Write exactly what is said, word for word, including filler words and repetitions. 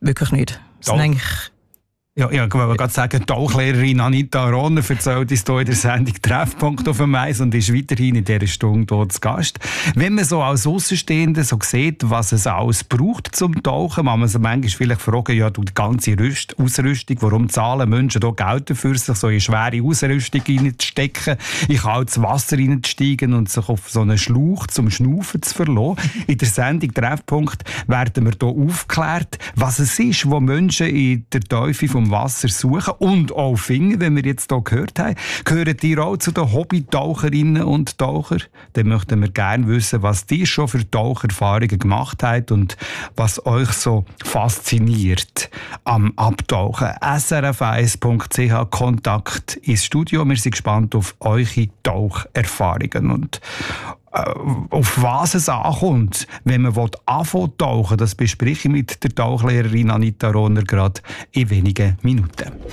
wirklich nicht. Das sind eigentlich Ja, ja, ich wollte gerade sagen, die Tauchlehrerin Anita Rohner erzählt uns hier in der Sendung Treffpunkt auf dem Mais und ist weiterhin in dieser Stunde hier zu Gast. Wenn man so als Aussenstehender so sieht, was es alles braucht zum Tauchen, kann man sich manchmal vielleicht fragen, ja, die ganze Rüst- Ausrüstung, warum zahlen Menschen hier Geld dafür, sich so in schwere Ausrüstung reinzustecken, in kaltes Wasser reinzusteigen und sich auf so einen Schlauch zum Schnaufen zu verlassen. In der Sendung Treffpunkt werden wir hier aufgeklärt, was es ist, was Menschen in der Tiefe vom Wasser suchen und auch finden, wenn wir jetzt hier gehört haben. Gehören ihr auch zu den Hobbytaucherinnen und Taucher? Dann möchten wir gerne wissen, was die schon für Tauchererfahrungen gemacht habt und was euch so fasziniert am Abtauchen. S R F eins Punkt C H Kontakt ins Studio. Wir sind gespannt auf eure Taucherfahrungen und auf was es ankommt, wenn man anfangen tauchen will, das bespreche ich mit der Tauchlehrerin Anita Rohner gerade in wenigen Minuten.